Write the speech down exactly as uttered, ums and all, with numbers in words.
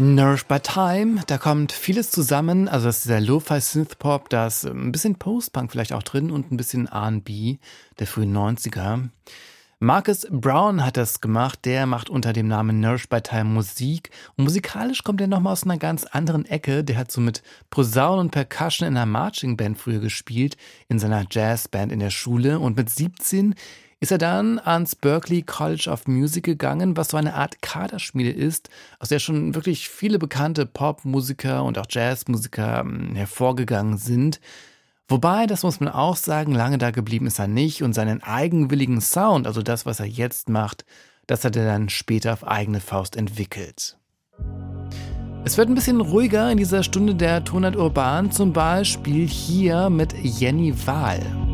Nourished by Time, da kommt vieles zusammen. Also das ist dieser Lo-Fi-Synthpop, da ist ein bisschen Post-Punk vielleicht auch drin und ein bisschen R und B der frühen neunziger. Marcus Brown hat das gemacht, der macht unter dem Namen Nourished by Time Musik. Und musikalisch kommt er nochmal aus einer ganz anderen Ecke. Der hat so mit Posaunen und Percussion in einer Marching-Band früher gespielt, in seiner Jazzband in der Schule. Und mit siebzehn ist er dann ans Berklee College of Music gegangen, was so eine Art Kaderschmiede ist, aus der schon wirklich viele bekannte Popmusiker und auch Jazzmusiker ähm, hervorgegangen sind. Wobei, das muss man auch sagen, lange da geblieben ist er nicht und seinen eigenwilligen Sound, also das, was er jetzt macht, das hat er dann später auf eigene Faust entwickelt. Es wird ein bisschen ruhiger in dieser Stunde der Tonart Urban, zum Beispiel hier mit Jenny Wahl.